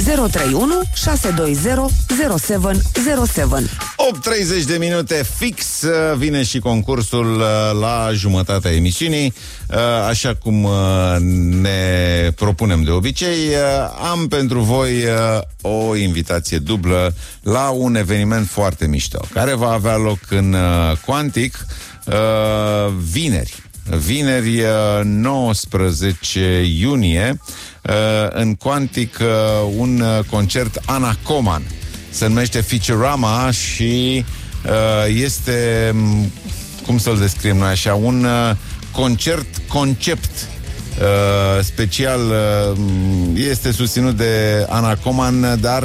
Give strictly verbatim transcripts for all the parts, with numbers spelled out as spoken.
zero trei unu șase doi zero zero șapte zero șapte. opt treizeci de minute fix vine și concursul la jumătatea emisiunii. Așa cum ne propunem de obicei, am pentru voi o invitație dublă la un eveniment foarte mișto, care va avea loc în Quantic vineri. Vineri nouăsprezece iunie în Quantic un concert Ana Coman. Se numește Futurama și este, cum să-l descriem noi așa, un concert concept special. Este susținut de Ana Coman, dar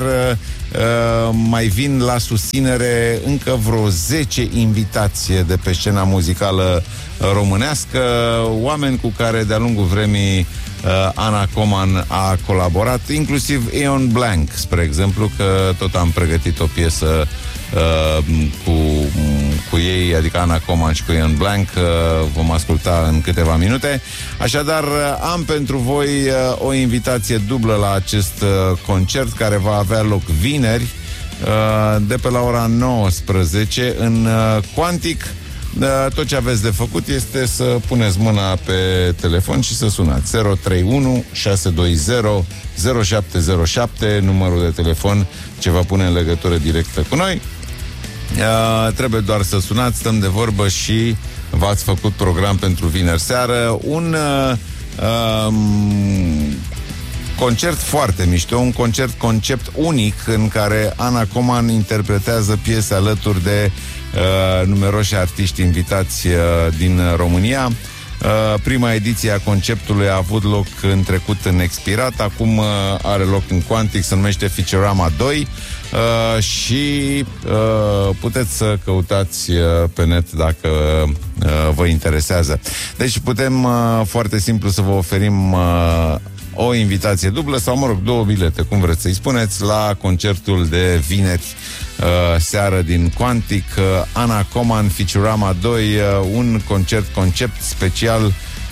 mai vin la susținere încă vreo zece invitații de pe scena muzicală românească, oameni cu care de-a lungul vremii Ana Coman a colaborat, inclusiv Ian Blanc, spre exemplu, că tot am pregătit o piesă uh, cu, cu ei, adică Ana Coman și cu Ian Blanc, uh, vom asculta în câteva minute. Așadar, am pentru voi uh, o invitație dublă la acest uh, concert, care va avea loc vineri, uh, de pe la ora nouăsprezece în uh, Quantic. Tot ce aveți de făcut este să puneți mâna pe telefon și să sunați zero trei unu șase doi zero zero șapte zero șapte, numărul de telefon ce va pune în legătură directă cu noi. uh, Trebuie doar să sunați, stăm de vorbă și v-ați făcut program pentru vineri seară. Un uh, um, concert foarte mișto, un concert concept unic în care Ana Coman interpretează piese alături de Uh, numeroși artiști invitați uh, din România. Uh, prima ediție a conceptului a avut loc în trecut în Expirat, acum uh, are loc în Quantic, se numește Futurama doi uh, și uh, puteți să căutați uh, pe net dacă uh, vă interesează. Deci putem uh, foarte simplu să vă oferim uh, o invitație dublă sau, mă rog, două bilete, cum vreți să-i spuneți, la concertul de vineri uh, seară din Quantic, uh, Ana Coman, Futurama doi, uh, un concert concept special.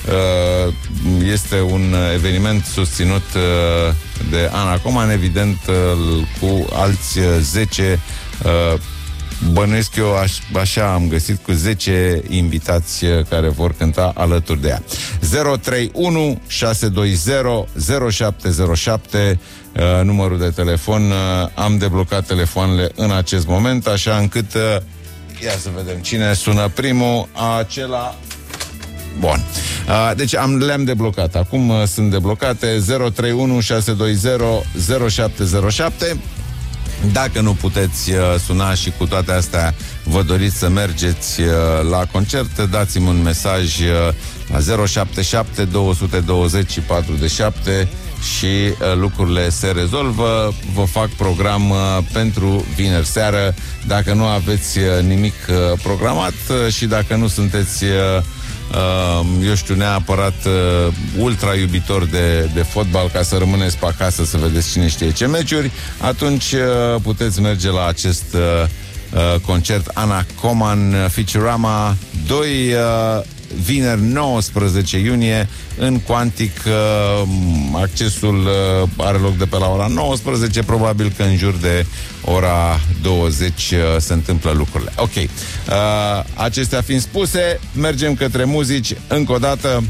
Uh, este un eveniment susținut uh, de Ana Coman, evident, uh, cu alți uh, zece uh, bănuiesc eu, aș, așa am găsit, cu zece invitați care vor cânta alături de ea. zero trei unu șase doi zero zero șapte zero șapte, uh, numărul de telefon. Uh, am deblocat telefoanele în acest moment, așa încât uh, ia să vedem cine sună primul. Acela... Bun. Uh, deci am, le-am deblocat. Acum uh, sunt deblocate. Zero trei unu șase doi zero zero șapte zero șapte. Dacă nu puteți uh, suna și cu toate astea vă doriți să mergeți uh, la concert, dați-mi un mesaj uh, la zero șapte șapte doi doi zero patru șapte și uh, lucrurile se rezolvă. Vă fac program uh, pentru vineri seară. Dacă nu aveți uh, nimic uh, programat uh, și dacă nu sunteți uh, Uh, eu știu, neapărat uh, ultra iubitor de, de fotbal, ca să rămâneți pe acasă să vedeți cine știe ce meciuri, atunci uh, puteți merge la acest uh, uh, concert Ana Coman, Futurama doi, uh, vineri nouăsprezece iunie în Quantic. uh, Accesul uh, are loc de pe la ora nouăsprezece, probabil că în jur de ora douăzeci uh, se întâmplă lucrurile. Ok, uh, acestea fiind spuse, mergem către muzici încă o dată.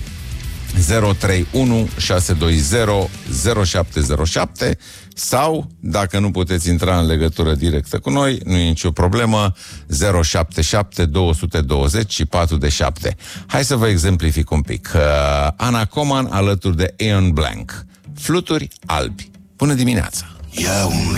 Zero trei unu șase doi zero zero șapte zero șapte sau, dacă nu puteți intra în legătură directă cu noi, nu e nicio problemă, zero șapte șapte doi doi zero patru șapte. Hai să vă exemplific un pic. uh, Ana Coman alături de Ian Blanc, Fluturi albi. Bună dimineața! E un